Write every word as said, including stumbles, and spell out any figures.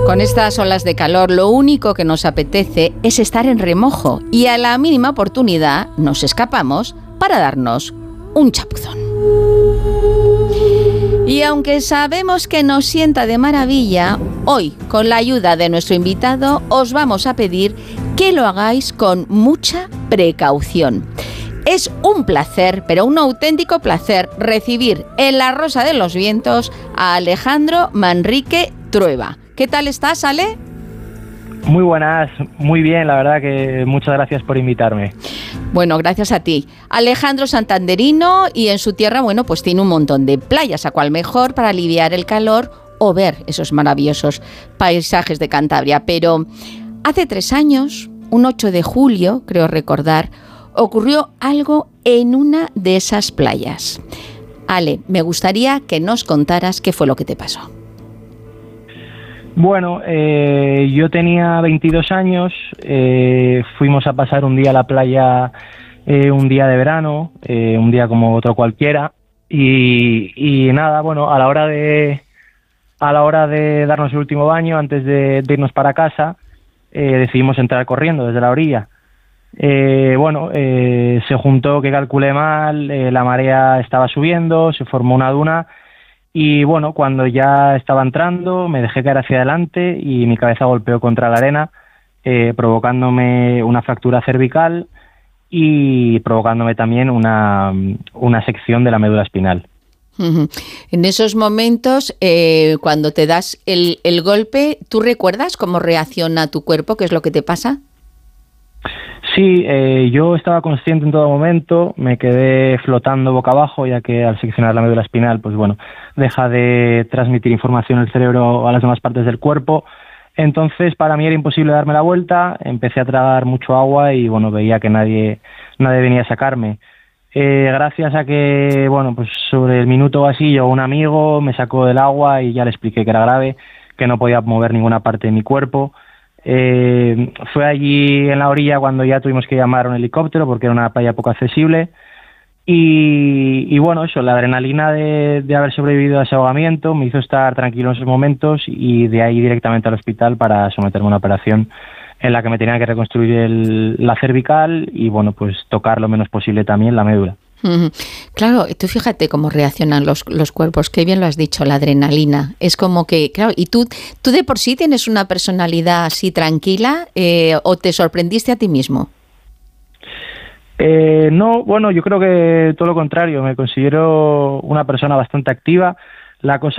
Con estas olas de calor, lo único que nos apetece es estar en remojo y a la mínima oportunidad nos escapamos para darnos un chapuzón. Y aunque sabemos que nos sienta de maravilla, hoy, con la ayuda de nuestro invitado, os vamos a pedir que lo hagáis con mucha precaución. Es un placer, pero un auténtico placer, recibir en La Rosa de los Vientos a Alejandro Manrique Trueba. ¿Qué tal estás, Ale? Muy buenas, muy bien, la verdad que muchas gracias por invitarme. Bueno, gracias a ti. Alejandro santanderino y en su tierra, bueno, pues tiene un montón de playas, a cual mejor para aliviar el calor o ver esos maravillosos paisajes de Cantabria. Pero hace tres años, un ocho de julio, creo recordar, ocurrió algo en una de esas playas. Ale, me gustaría que nos contaras qué fue lo que te pasó. Bueno, eh, yo tenía veintidós años, eh, fuimos a pasar un día a la playa, eh, un día de verano, eh, un día como otro cualquiera, y, y nada, bueno, a la hora de a la hora de darnos el último baño, antes de, de irnos para casa, eh, decidimos entrar corriendo desde la orilla. Eh, bueno, eh, se juntó que calculé mal, eh, la marea estaba subiendo, se formó una duna. Y bueno, cuando ya estaba entrando, me dejé caer hacia adelante y mi cabeza golpeó contra la arena, eh, provocándome una fractura cervical y provocándome también una, una sección de la médula espinal. Uh-huh. En esos momentos, eh, cuando te das el, el golpe, ¿tú recuerdas cómo reacciona tu cuerpo? ¿Qué es lo que te pasa? Sí, eh, yo estaba consciente en todo momento, me quedé flotando boca abajo, ya que al seccionar la médula espinal, pues bueno, deja de transmitir información el cerebro a las demás partes del cuerpo. Entonces, para mí era imposible darme la vuelta, empecé a tragar mucho agua y bueno, veía que nadie, nadie venía a sacarme. Eh, gracias a que, bueno, pues sobre el minuto o así, llegó un amigo, me sacó del agua y ya le expliqué que era grave, que no podía mover ninguna parte de mi cuerpo. Eh, fue allí en la orilla cuando ya tuvimos que llamar a un helicóptero porque era una playa poco accesible y, y bueno, eso, la adrenalina de, de haber sobrevivido a ese ahogamiento me hizo estar tranquilo en esos momentos y de ahí directamente al hospital para someterme a una operación en la que me tenían que reconstruir el, la cervical y bueno, pues tocar lo menos posible también la médula. Uh-huh. Claro, tú fíjate cómo reaccionan los, los cuerpos, qué bien lo has dicho, la adrenalina. Es como que, claro, y tú, tú de por sí tienes una personalidad así tranquila, eh, ¿o te sorprendiste a ti mismo? Eh, no, bueno, yo creo que todo lo contrario, me considero una persona bastante activa. La cosa